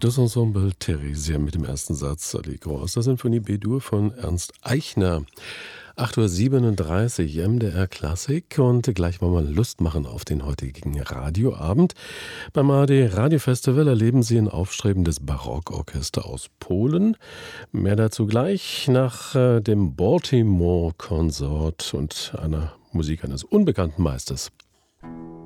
Das Ensemble Theresia mit dem ersten Satz Allegro aus der Sinfonie B-Dur von Ernst Eichner. 8:37 Uhr MDR Klassik und gleich wollen wir Lust machen auf den heutigen Radioabend. Beim ARD Radiofestival erleben Sie ein aufstrebendes Barockorchester aus Polen. Mehr dazu gleich nach dem Baltimore Consort und einer Musik eines unbekannten Meisters.